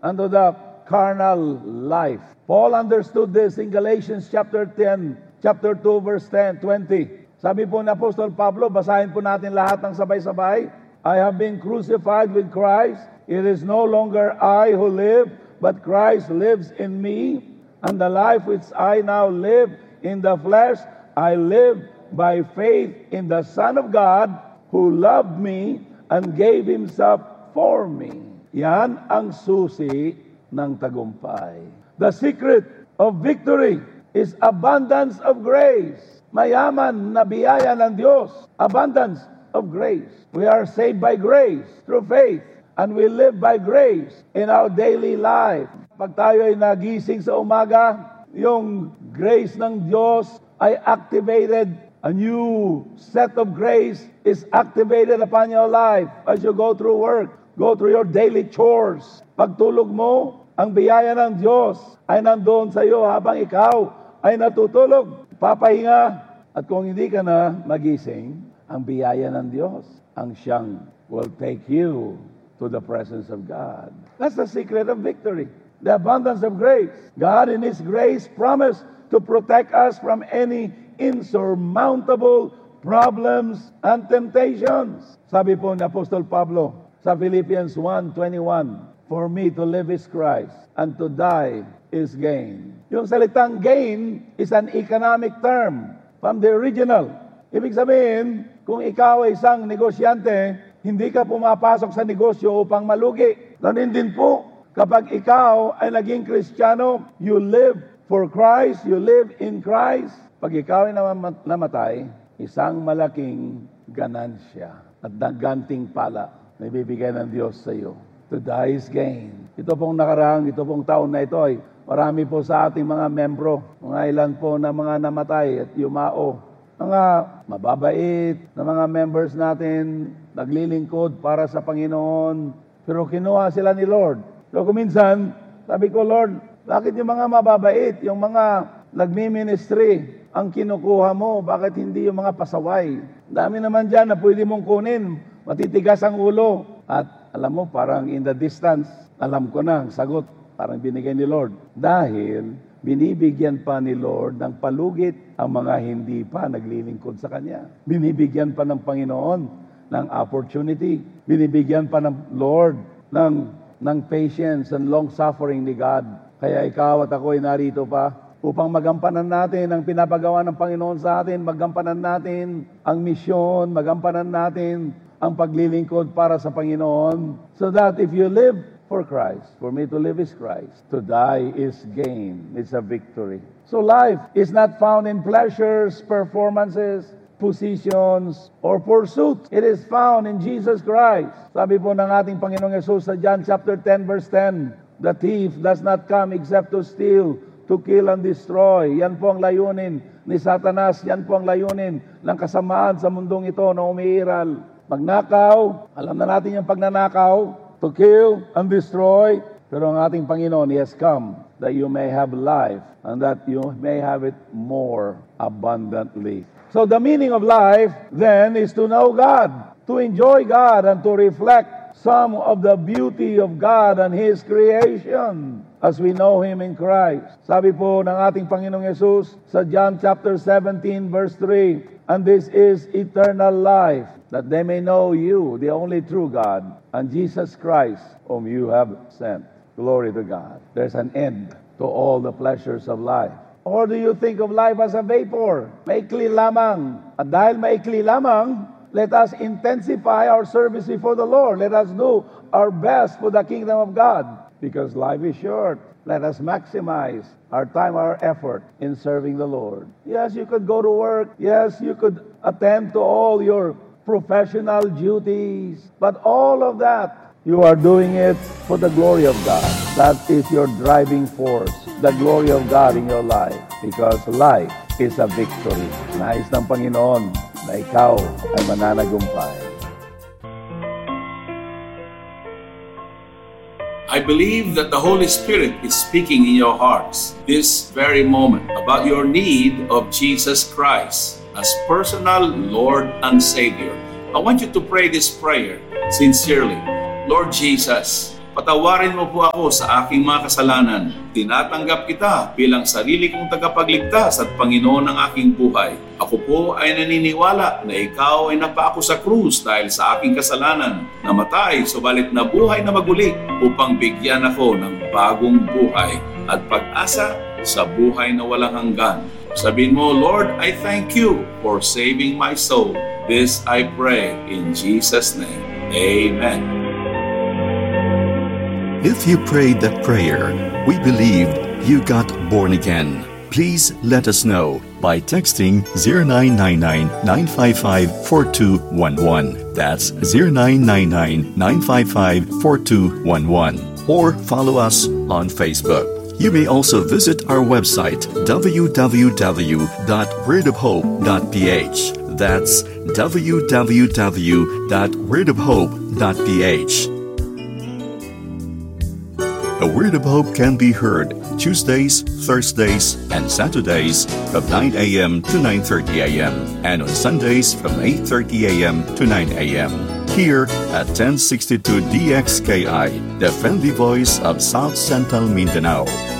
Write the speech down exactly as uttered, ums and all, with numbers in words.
unto the carnal life. Paul understood this in Galatians chapter ten, chapter two, verse ten, twenty. Sabi po ni Apostol Pablo, basahin po natin lahat ng sabay-sabay. I have been crucified with Christ. It is no longer I who live, but Christ lives in me. And the life which I now live in the flesh, I live by faith in the Son of God, who loved me and gave Himself for me. Yan ang susi ng tagumpay. The secret of victory is abundance of grace. Mayaman na biyaya ng Diyos. Abundance of grace. We are saved by grace through faith. And we live by grace in our daily life. Pag tayo ay nagising sa umaga, yung grace ng Diyos ay activated. A new set of grace is activated upon your life as you go through work, go through your daily chores. Pagtulog mo, ang biyaya ng Diyos ay nandoon sa iyo habang ikaw ay natutulog. Papahinga. At kung hindi ka na magising, ang biyaya ng Diyos ang siyang will take you to the presence of God. That's the secret of victory. The abundance of grace. God in His grace promised to protect us from any insurmountable problems and temptations. Sabi po ni Apostol Pablo sa Philippians one twenty-one, for me to live is Christ, and to die is gain. Yung salitang gain is an economic term from the original. Ibig sabihin, kung ikaw ay isang negosyante, hindi ka pumapasok sa negosyo upang malugi. Ganun din po, kapag ikaw ay naging Kristiyano, you live for Christ, you live in Christ. Pag ikaw ay namatay, isang malaking ganansya at ganting pala na ibibigay ng Diyos sa iyo. To die is gain. Ito pong nakarang, ito pong taon na ito ay marami po sa ating mga membro, mga ilan po na mga namatay at yumao. Mga mababait na mga members natin, naglilingkod para sa Panginoon, pero kinuha sila ni Lord. So kuminsan, sabi ko, Lord, bakit yung mga mababait, yung mga nagmi-ministry, ang kinukuha mo, bakit hindi yung mga pasaway? Dami naman dyan na pwede mong kunin, matitigas ang ulo. At alam mo, parang in the distance, alam ko na ang sagot, parang binigay ni Lord. Dahil binibigyan pa ni Lord ng palugit ang mga hindi pa naglilingkod sa Kanya. Binibigyan pa ng Panginoon ng opportunity. Binibigyan pa ng Lord ng, ng patience and long-suffering ni God. Kaya ikaw at ako ay narito pa upang magampanan natin ang pinapagawa ng Panginoon sa atin, magampanan natin ang misyon, magampanan natin ang paglilingkod para sa Panginoon. So that if you live for Christ, for me to live is Christ, to die is gain, it's a victory. So life is not found in pleasures, performances, positions, or pursuits. It is found in Jesus Christ. Sabi po ng ating Panginoong Yesus sa John chapter ten verse ten, the thief does not come except to steal, to kill and destroy. Yan po ang layunin ni Satanas. Yan po ang layunin ng kasamaan sa mundong ito na umiiral. Magnakaw, alam na natin yung pagnanakaw, to kill and destroy. Pero ang ating Panginoon, He has come that you may have life and that you may have it more abundantly. So the meaning of life then is to know God, to enjoy God, and to reflect some of the beauty of God and His creation as we know Him in Christ. Sabi po ng ating Panginoong Yesus sa John chapter seventeen verse three, and this is eternal life, that they may know you, the only true God, and Jesus Christ, whom you have sent. Glory to God. There's an end to all the pleasures of life. Or do you think of life as a vapor? Maikli lamang. At dahil maikli lamang, let us intensify our service before the Lord. Let us do our best for the kingdom of God. Because life is short. Let us maximize our time, our effort in serving the Lord. Yes, you could go to work. Yes, you could attend to all your professional duties. But all of that, you are doing it for the glory of God. That is your driving force, the glory of God in your life. Because life is a victory. Nais ng Panginoon na ikaw ay mananagumpay. I believe that the Holy Spirit is speaking in your hearts this very moment about your need of Jesus Christ as personal Lord and Savior. I want you to pray this prayer sincerely. Lord Jesus, Patawarin mo po ako sa aking mga kasalanan. Tinatanggap kita bilang sarili kong tagapagligtas at Panginoon ng aking buhay. Ako po ay naniniwala na ikaw ay napaako sa krus dahil sa aking kasalanan, namatay subalit nabuhay na maguli upang bigyan ako ng bagong buhay at pag-asa sa buhay na walang hanggan. Sabihin mo, Lord, I thank you for saving my soul. This I pray in Jesus' name. Amen. If you prayed that prayer, we believed you got born again. Please let us know by texting zero nine nine nine, nine five five, four two one one. That's zero nine nine nine, nine five five, four two one one. Or follow us on Facebook. You may also visit our website, w w w dot word of hope dot p h. That's w w w dot word of hope dot p h. A Word of Hope can be heard Tuesdays, Thursdays, and Saturdays from nine a.m. to nine thirty a.m. and on Sundays from eight thirty a.m. to nine a.m. here at ten sixty-two D X K I, the friendly voice of South Central Mindanao.